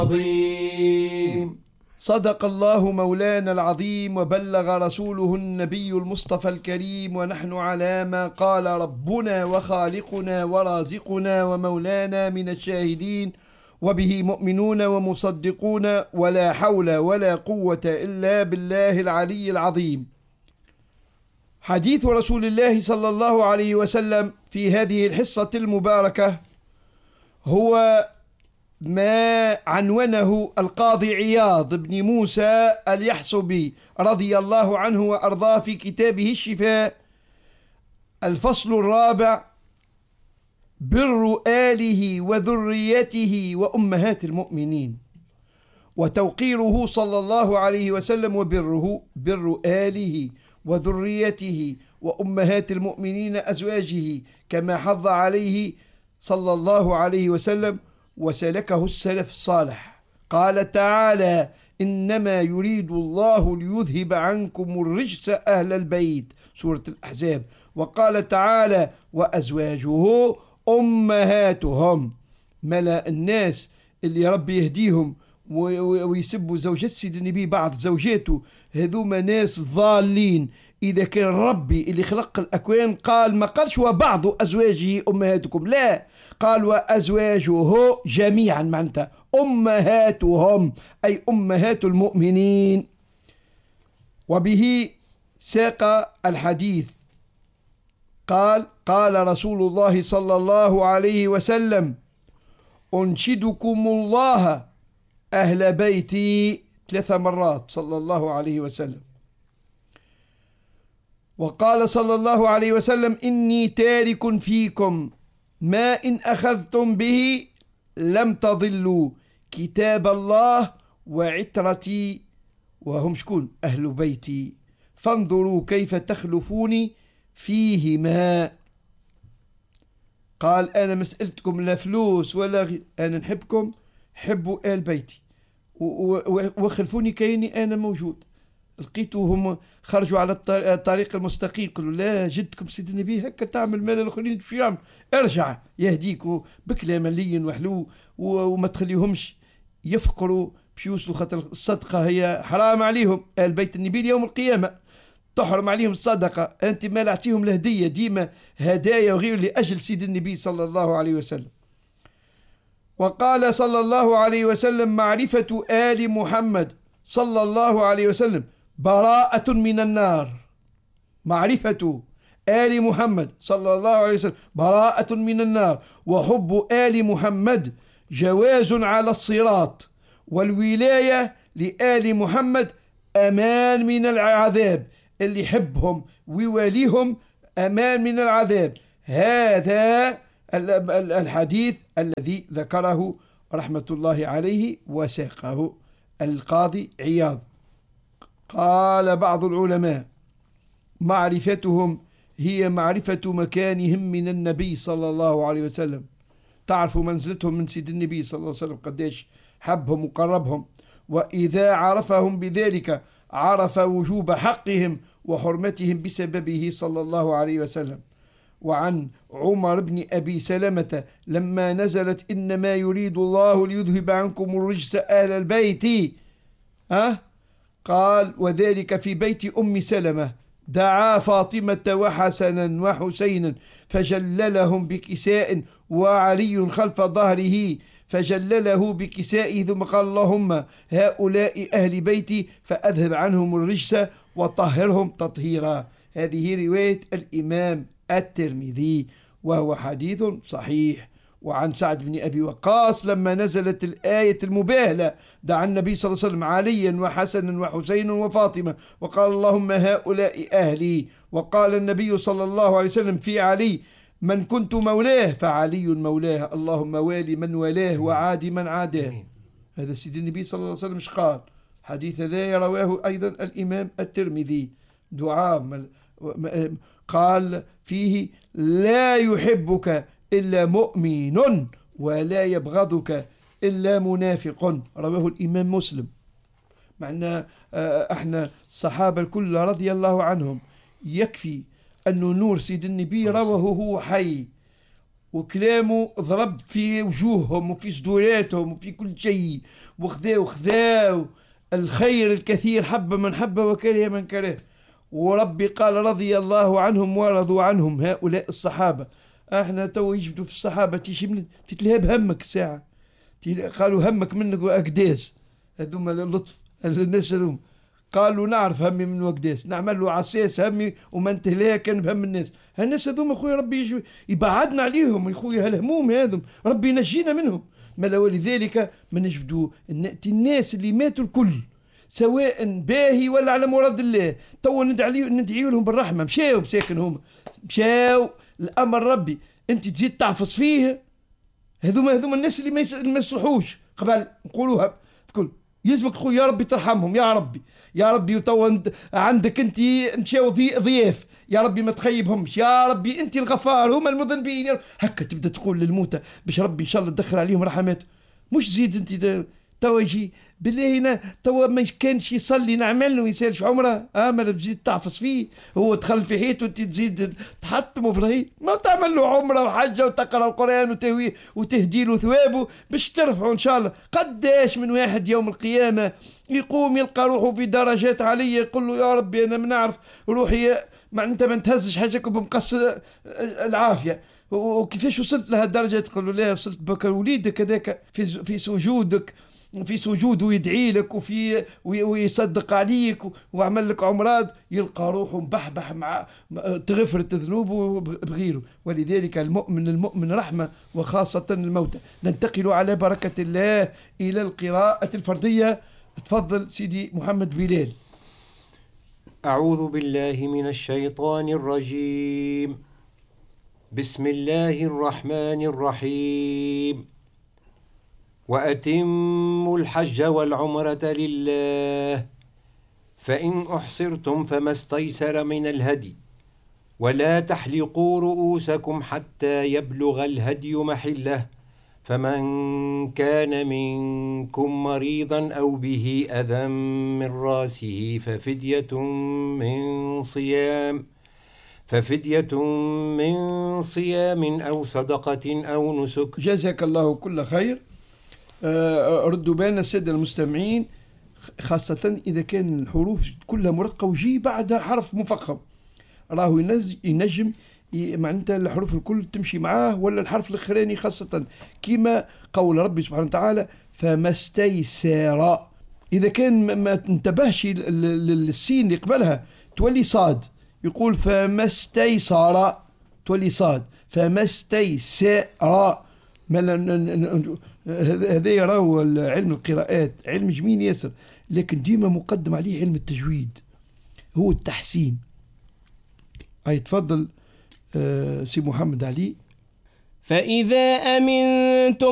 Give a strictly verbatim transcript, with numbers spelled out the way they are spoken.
عظيم. صدق الله مولانا العظيم وبلغ رسوله النبي المصطفى الكريم، ونحن على ما قال ربنا وخالقنا ورازقنا ومولانا من الشاهدين، وبه مؤمنون ومصدقون، ولا حول ولا قوة إلا بالله العلي العظيم. حديث رسول الله صلى الله عليه وسلم في هذه الحصة المباركة هو ما عنونه القاضي عياض بن موسى اليحصبي رضي الله عنه وأرضاه في كتابه الشفاء، الفصل الرابع: بر آله وذريته وأمهات المؤمنين، وتوقيره صلى الله عليه وسلم وبره بر آله وذريته وأمهات المؤمنين أزواجه، كما حض عليه صلى الله عليه وسلم وسلكه السلف الصالح. قال تعالى: إنما يريد الله ليذهب عنكم الرجس أهل البيت، سورة الأحزاب. وقال تعالى: وأزواجه أمهاتهم. ملا الناس اللي ربي يهديهم ويسبوا زوجات سيد النبي، بعض زوجاته هذوما ناس ضالين. إذا كان ربي اللي خلق الأكوان قال، ما قالش وبعض أزواجه أمهاتكم، لا، قال وأزواجه جميعا، معناتها أمهاتهم أي أمهات المؤمنين. وبه ساق الحديث، قال: قال رسول الله صلى الله عليه وسلم: أنشدكم الله أهل بيتي، ثلاث مرات صلى الله عليه وسلم. وقال صلى الله عليه وسلم: إني تارك فيكم ما إن أخذتم به لم تضلوا، كتاب الله وعترتي، وهم شكون؟ أهل بيتي، فانظروا كيف تخلفوني فيهما. قال: أنا مسألتكم لا فلوس ولا غير، أنا نحبكم، حبوا آل بيتي، وخلفوني كيني أنا موجود. لقيتوهم خرجوا على الطريق المستقيم، قالوا: لا، جدكم سيد النبي هكا تعمل مال الاخرين، شو يعمل؟ ارجع يهديك بكلام لين وحلو، وما تخليهمش يفقروا باش يوصلوا، خاطر الصدقه هي حرام عليهم. آل بيت النبي يوم القيامه تحرم عليهم الصدقه، انت ما لعتيهم الهديه، ديما هدايا وغير لاجل سيد النبي صلى الله عليه وسلم. وقال صلى الله عليه وسلم: معرفه آل محمد صلى الله عليه وسلم براءة من النار. معرفة آل محمد صلى الله عليه وسلم براءة من النار، وحب آل محمد جواز على الصراط، والولاية لآل محمد أمان من العذاب. اللي يحبهم ويواليهم أمان من العذاب. هذا الحديث الذي ذكره رحمة الله عليه وساقه القاضي عياض. قال بعض العلماء: معرفتهم هي معرفة مكانهم من النبي صلى الله عليه وسلم، تعرفوا منزلتهم من سيد النبي صلى الله عليه وسلم، قديش حبهم وقربهم. وإذا عرفهم بذلك عرف وجوب حقهم وحرمتهم بسببه صلى الله عليه وسلم. وعن عمر بن أبي سلمة لما نزلت: إنما يريد الله ليذهب عنكم الرجس أهل البيت، أه؟ قال: وذلك في بيت أم سلمة، دعا فاطمة وحسنا وحسينا فجللهم بكساء، وعلي خلف ظهره فجلله بكسائه، ثم قال: اللهم هؤلاء أهل بيتي فأذهب عنهم الرجس وطهرهم تطهيرا. هذه رواية الإمام الترمذي، وهو حديث صحيح. وعن سعد بن أبي وقاص لما نزلت الآية المباهلة دعا النبي صلى الله عليه وسلم عليا وحسنا وحسين وفاطمة وقال: اللهم هؤلاء أهلي. وقال النبي صلى الله عليه وسلم في علي: من كنت مولاه فعلي مولاه، اللهم والي من والاه وعادي من عاداه. هذا سيد النبي صلى الله عليه وسلم قال. حديث ذا رواه أيضا الإمام الترمذي. دعاء قال فيه: لا يحبك إلا مؤمن ولا يبغضك إلا منافق، رواه الإمام مسلم. معنا احنا الصحابة الكل رضي الله عنهم، يكفي أنه نور سيد النبي رواه هو حي، وكلامه ضرب في وجوههم وفي صدوراتهم وفي كل شيء، وخذا وخذا الخير الكثير، حب من حب وكره من كره. وربي قال رضي الله عنهم ورضوا عنهم، هؤلاء الصحابة. احنا تو يجبدوا في الصحابة تيجي تتلهب همك ساعة، قالوا همك منك وأقداس، هذوما اللطف الناس هذوما قالوا نعرف همي من وقداس، نعمل له عساس همي وما انتهلها كان بهم الناس. هالناس هذوما خويا ربي يبعدنا عليهم يا خويا، هالهموم هذم ربي ينجينا منهم. ما ولذلك ما نجبدوا نأتي الناس اللي ماتوا الكل سواء باهي ولا على مراد الله، تو ندعي ندعي لهم بالرحمه، مشاو مساكن هما مشاو الامر ربي، انت تزيد تعفص فيه. هذوما هذوما الناس اللي ما يصلحوش قبل نقولوها بكل، يلزمك تقول يا ربي ترحمهم يا ربي يا ربي، وتو عندك انت مشاو ضياف يا ربي ما تخيبهمش يا ربي، انت الغفار هما المذنبين، هكا تبدا تقول للموتى باش ربي ان شاء الله تدخل عليهم رحماته. مش زيد انت تو يجي بالله هنا تو ما كانش يصلي نعمل له يسالش عمره، امل آه تزيد تعفص فيه، هو دخل في حيط وانت تزيد تحطمه في الهي، ما تعمل له عمره وحجه وتقرا القران وتهويه وتهدي له ثوابه باش ترفعه ان شاء الله. قداش من واحد يوم القيامه يقوم يلقى روحه في درجات عاليه، يقول له يا ربي انا ما نعرف روحي، ما انت ما نتهزش حاجه بمقص العافيه، وكيفاش وصلت لها الدرجه؟ تقول له لا وصلت بك وليدك هذاك في في سجودك، في سجوده يدعي لك وفي ويصدق عليك وعمل لك عمرات، يلقى روحه مبحبح مع تغفرت ذنوبه بغيره. ولذلك المؤمن المؤمن رحمة وخاصة الموتى. ننتقل على بركة الله إلى القراءة الفردية. تفضل سيدي محمد بلال. أعوذ بالله من الشيطان الرجيم. بسم الله الرحمن الرحيم. وأتموا الحج والعمرة لله، فإن أحصرتم فما استيسر من الهدي، ولا تحلقوا رؤوسكم حتى يبلغ الهدي محله، فمن كان منكم مريضا أو به أذى من راسه ففدية من صيام ففدية من صيام أو صدقة أو نسك. جزاك الله كل خير. ردوا بالنا السادة المستمعين، خاصة إذا كان الحروف كلها مرقة وجي بعدها حرف مفخم، راهو ينجم معناتها الحروف الكل تمشي معاه، ولا الحرف الأخراني خاصة كما قول ربي سبحانه وتعالى فما استيسر. إذا كان ما انتبهش للسين اللي قبلها تولي صاد، يقول فما استيسر تولي صاد، فما استيسر. هذا يراو علم القراءات علم جميل ياسر، لكن ديما مقدم عليه علم التجويد، هو التحسين. أي تفضل سي محمد علي. فإذا أمنتم